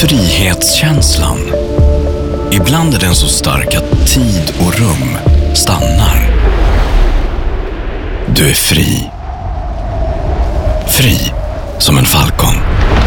Frihetskänslan. Ibland är den så stark att tid och rum stannar. Du är fri. Fri som en falkon.